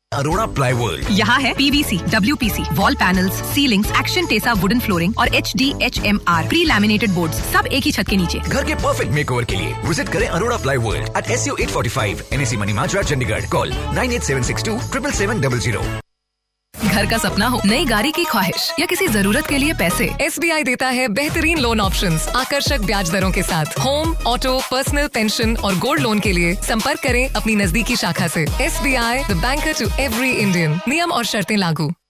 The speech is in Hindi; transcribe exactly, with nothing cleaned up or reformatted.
अरोड़ा प्लाईवुड। यहाँ है PVC, WPC, wall panels, ceilings, action Tesa wooden flooring और H D H M R pre laminated boards, सब एक ही छत के नीचे। घर के परफेक्ट मेकओवर के लिए विजिट करें Arora plywood eight S U eight forty five NAC money Majra Chandigarh. Call nine eight seven six to triple seven double zero. घर का सपना हो, नई गाड़ी की ख्वाहिश या किसी जरूरत के लिए पैसे, एसबीआई देता है बेहतरीन लोन ऑप्शंस आकर्षक ब्याज दरों के साथ। होम, ऑटो, पर्सनल, पेंशन और गोल्ड लोन के लिए संपर्क करें अपनी नजदीकी शाखा से। SBI, the banker to every Indian. नियम और शर्तें लागू।